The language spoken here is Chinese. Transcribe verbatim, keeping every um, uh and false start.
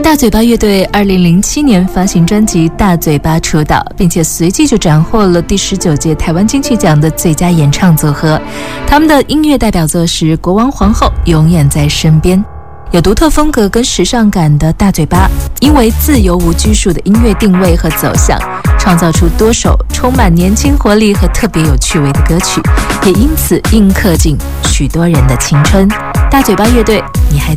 大嘴巴乐队二零零七年发行专辑《大嘴巴》出道，并且随即就斩获了第十九届台湾金曲奖的最佳演唱组合。他们的音乐代表作是《国王皇后永远在身边》。有独特风格跟时尚感的大嘴巴，因为自由无拘束的音乐定位和走向，创造出多首充满年轻活力和特别有趣味的歌曲，也因此印刻进许多人的青春。大嘴巴乐队，你还记得